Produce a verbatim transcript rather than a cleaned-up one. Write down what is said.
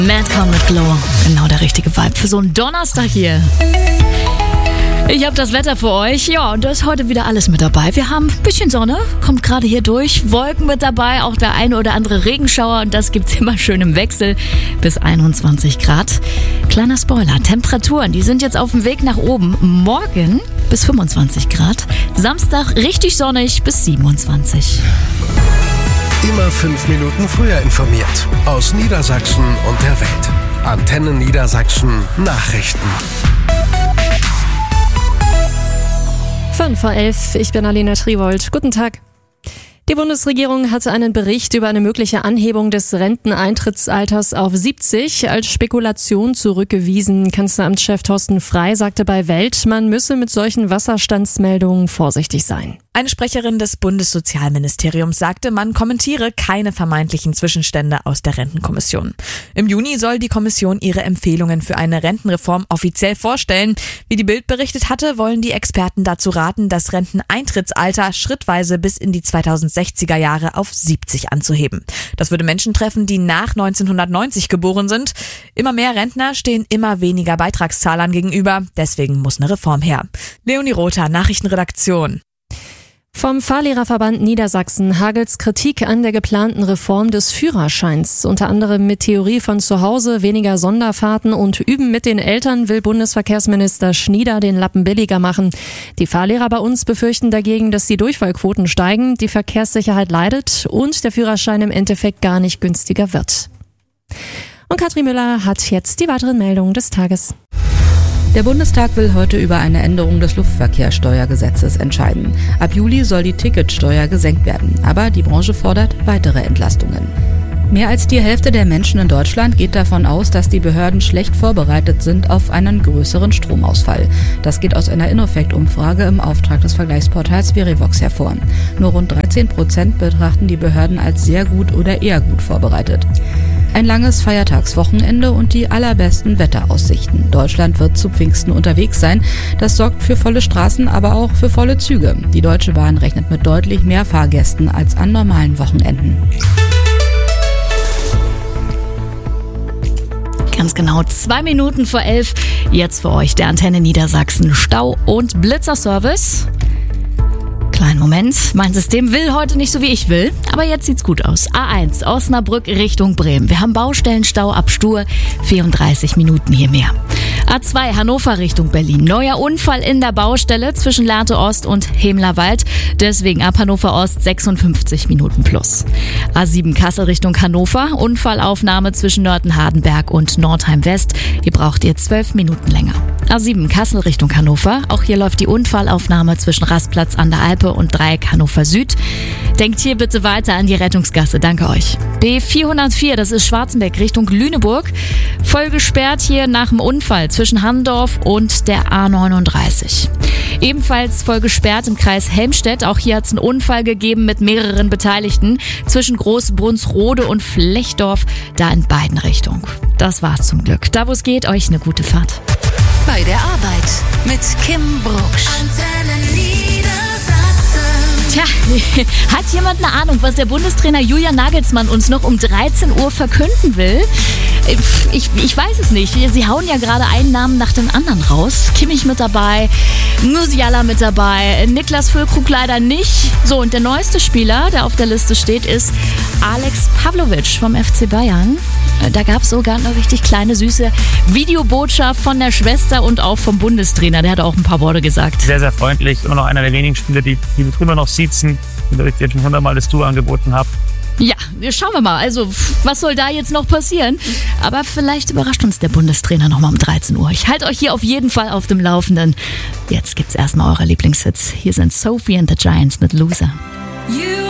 Madcon mit Glow. Genau der richtige Vibe für so einen Donnerstag hier. Ich habe das Wetter für euch. Ja, und da ist heute wieder alles mit dabei. Wir haben ein bisschen Sonne, kommt gerade hier durch. Wolken mit dabei, auch der eine oder andere Regenschauer. Und das gibt's immer schön im Wechsel bis einundzwanzig Grad. Kleiner Spoiler, Temperaturen, die sind jetzt auf dem Weg nach oben. Morgen bis fünfundzwanzig Grad. Samstag richtig sonnig bis siebenundzwanzig. Immer fünf Minuten früher informiert. Aus Niedersachsen und der Welt. Antenne Niedersachsen Nachrichten. fünf vor elf, ich bin Alina Triwold. Guten Tag. Die Bundesregierung hatte einen Bericht über eine mögliche Anhebung des Renteneintrittsalters auf siebzig als Spekulation zurückgewiesen. Kanzleramtschef Thorsten Frey sagte bei Welt, man müsse mit solchen Wasserstandsmeldungen vorsichtig sein. Eine Sprecherin des Bundessozialministeriums sagte, man kommentiere keine vermeintlichen Zwischenstände aus der Rentenkommission. Im Juni soll die Kommission ihre Empfehlungen für eine Rentenreform offiziell vorstellen. Wie die Bild berichtet hatte, wollen die Experten dazu raten, das Renteneintrittsalter schrittweise bis in die zweitausendsechziger Jahre auf siebzig anzuheben. Das würde Menschen treffen, die nach neunzehnhundertneunzig geboren sind. Immer mehr Rentner stehen immer weniger Beitragszahlern gegenüber. Deswegen muss eine Reform her. Leonie Rother, Nachrichtenredaktion. Vom Fahrlehrerverband Niedersachsen hagelt's Kritik an der geplanten Reform des Führerscheins. Unter anderem mit Theorie von zu Hause, weniger Sonderfahrten und Üben mit den Eltern will Bundesverkehrsminister Schnieder den Lappen billiger machen. Die Fahrlehrer bei uns befürchten dagegen, dass die Durchfallquoten steigen, die Verkehrssicherheit leidet und der Führerschein im Endeffekt gar nicht günstiger wird. Und Katrin Müller hat jetzt die weiteren Meldungen des Tages. Der Bundestag will heute über eine Änderung des Luftverkehrssteuergesetzes entscheiden. Ab Juli soll die Ticketsteuer gesenkt werden, aber die Branche fordert weitere Entlastungen. Mehr als die Hälfte der Menschen in Deutschland geht davon aus, dass die Behörden schlecht vorbereitet sind auf einen größeren Stromausfall. Das geht aus einer Innofect-Umfrage im Auftrag des Vergleichsportals Verivox hervor. Nur rund dreizehn Prozent betrachten die Behörden als sehr gut oder eher gut vorbereitet. Ein langes Feiertagswochenende und die allerbesten Wetteraussichten. Deutschland wird zu Pfingsten unterwegs sein. Das sorgt für volle Straßen, aber auch für volle Züge. Die Deutsche Bahn rechnet mit deutlich mehr Fahrgästen als an normalen Wochenenden. Ganz genau zwei Minuten vor elf. Jetzt für euch der Antenne Niedersachsen Stau- und Blitzerservice. Kleinen Moment, mein System will heute nicht so wie ich will, aber jetzt sieht's gut aus. A eins, Osnabrück Richtung Bremen. Wir haben Baustellenstau ab Stur, vierunddreißig Minuten hier mehr. A zwei, Hannover Richtung Berlin. Neuer Unfall in der Baustelle zwischen Lehrte Ost und Hemlerwald. Deswegen ab Hannover Ost sechsundfünfzig Minuten plus. A sieben, Kassel Richtung Hannover. Unfallaufnahme zwischen Nörten-Hardenberg und Nordheim West. Hier braucht ihr zwölf Minuten länger. A sieben, Kassel Richtung Hannover. Auch hier läuft die Unfallaufnahme zwischen Rastplatz an der Alpe und Dreieck Hannover Süd. Denkt hier bitte weiter an die Rettungsgasse. Danke euch. B vierhundertvier, das ist Schwarzenbeck Richtung Lüneburg. Voll gesperrt hier nach dem Unfall zwischen Handorf und der A neununddreißig. Ebenfalls voll gesperrt im Kreis Helmstedt. Auch hier hat es einen Unfall gegeben mit mehreren Beteiligten zwischen Großbrunsrode und Flechdorf, da in beiden Richtungen. Das war's zum Glück. Da wo es geht, euch eine gute Fahrt. Bei der Arbeit mit Kim Brucksch. Tja, hat jemand eine Ahnung, was der Bundestrainer Julian Nagelsmann uns noch um dreizehn Uhr verkünden will? Ich, ich weiß es nicht. Sie hauen ja gerade einen Namen nach dem anderen raus. Kimmich mit dabei, Musiala mit dabei, Niklas Füllkrug leider nicht. So, und der neueste Spieler, der auf der Liste steht, ist Alex Pavlovic vom F C Bayern. Da gab es sogar eine richtig kleine, süße Videobotschaft von der Schwester und auch vom Bundestrainer. Der hat auch ein paar Worte gesagt. Sehr, sehr freundlich. Immer noch einer der wenigen Spieler, die, die drüber noch siezen, die ich jetzt schon hundertmal das Du angeboten habe. Ja, schauen wir mal. Also, was soll da jetzt noch passieren? Aber vielleicht überrascht uns der Bundestrainer nochmal um dreizehn Uhr. Ich halte euch hier auf jeden Fall auf dem Laufenden. Jetzt gibt's erstmal eure Lieblingshits. Hier sind Sophie and the Giants mit Loser. You